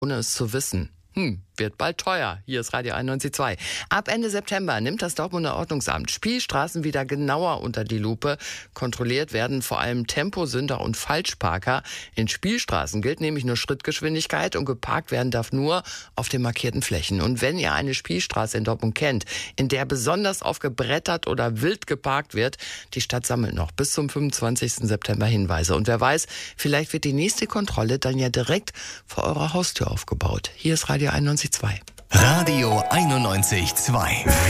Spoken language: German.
ohne es zu wissen. Wird bald teuer. Hier ist Radio 91.2. Ab Ende September nimmt das Dortmunder Ordnungsamt Spielstraßen wieder genauer unter die Lupe. Kontrolliert werden vor allem Temposünder und Falschparker. In Spielstraßen gilt nämlich nur Schrittgeschwindigkeit und geparkt werden darf nur auf den markierten Flächen. Und wenn ihr eine Spielstraße in Dortmund kennt, in der besonders oft gebrettert oder wild geparkt wird, die Stadt sammelt noch bis zum 25. September Hinweise. Und wer weiß, vielleicht wird die nächste Kontrolle dann ja direkt vor eurer Haustür aufgebaut. Hier ist Radio 91.2. Radio 91.2.